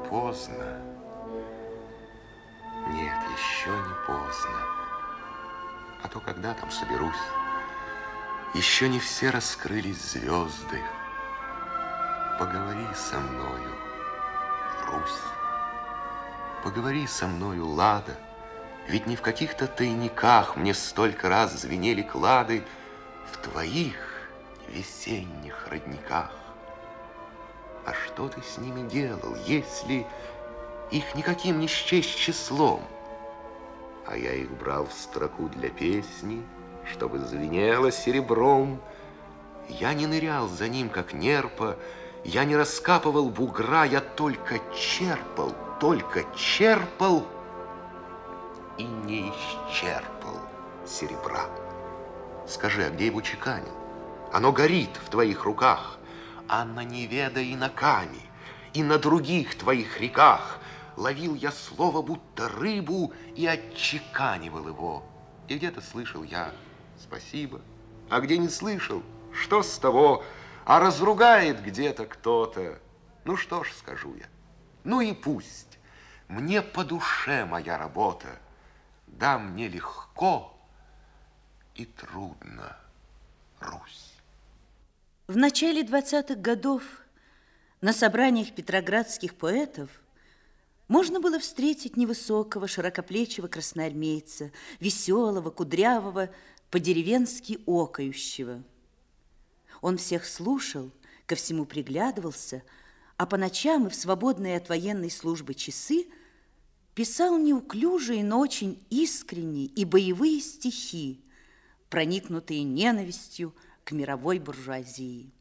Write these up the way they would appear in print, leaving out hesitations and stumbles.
поздно. Нет, еще не поздно. А то когда там соберусь? Еще не все раскрылись звезды. Поговори со мною, Русь. Поговори со мною, Лада. Ведь не в каких-то тайниках мне столько раз звенели клады в твоих весенних родниках. А что ты с ними делал, если их никаким не счесть числом? А я их брал в строку для песни, чтобы звенело серебром. Я не нырял за ним, как нерпа, я не раскапывал бугра, я только черпал и не исчерпал серебра. Скажи, а где его чеканил? Оно горит в твоих руках, а на Неве и на Каме, и на других твоих реках ловил я слово, будто рыбу, и отчеканивал его. И где-то слышал я спасибо, а где не слышал, что с того, а разругает где-то кто-то. Ну что ж, скажу я, ну и пусть, мне по душе моя работа, да мне легко и трудно, Русь. В начале 20-х годов на собраниях петроградских поэтов можно было встретить невысокого, широкоплечего красноармейца, веселого, кудрявого, по-деревенски окающего. Он всех слушал, ко всему приглядывался, а по ночам и в свободные от военной службы часы писал неуклюжие, но очень искренние и боевые стихи, проникнутые ненавистью к мировой буржуазии.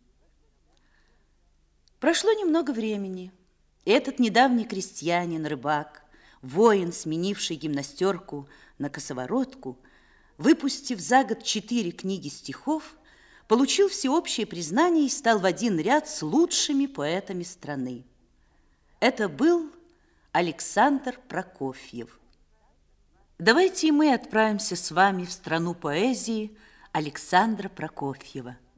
Прошло немного времени, и этот недавний крестьянин, рыбак, воин, сменивший гимнастерку на косоворотку, выпустив за год 4 книги стихов, получил всеобщее признание и стал в один ряд с лучшими поэтами страны. Это был Александр Прокофьев. Давайте и мы отправимся с вами в страну поэзии Александра Прокофьева.